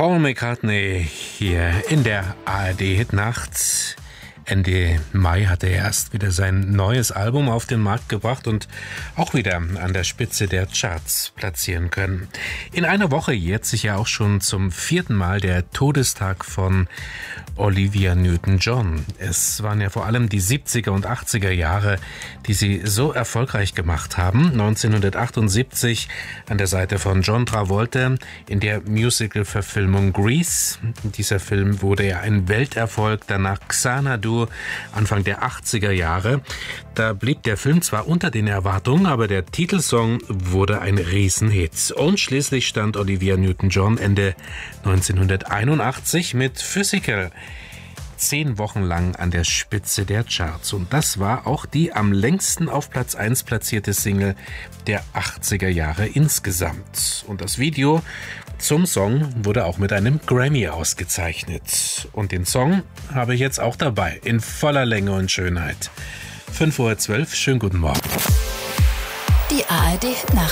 Paul McCartney hier in der ARD-Hitnacht. Ende Mai hat er erst wieder sein neues Album auf den Markt gebracht und auch wieder an der Spitze der Charts platzieren können. In einer Woche jährt sich ja auch schon zum 4. Mal der Todestag von Olivia Newton-John. Es waren ja vor allem die 70er und 80er Jahre, die sie so erfolgreich gemacht haben. 1978 an der Seite von John Travolta in der Musical-Verfilmung Grease. Dieser Film wurde ja ein Welterfolg, danach Xanadu Anfang der 80er Jahre. Da blieb der Film zwar unter den Erwartungen, aber der Titelsong wurde ein Riesenhit. Und schließlich stand Olivia Newton-John Ende 1981 mit Physical 10 Wochen lang an der Spitze der Charts. Und das war auch die am längsten auf Platz 1 platzierte Single der 80er Jahre insgesamt. Und das Video zum Song wurde auch mit einem Grammy ausgezeichnet. Und den Song habe ich jetzt auch dabei, in voller Länge und Schönheit. 5:12 Uhr, schönen guten Morgen. Die ARD-Nacht.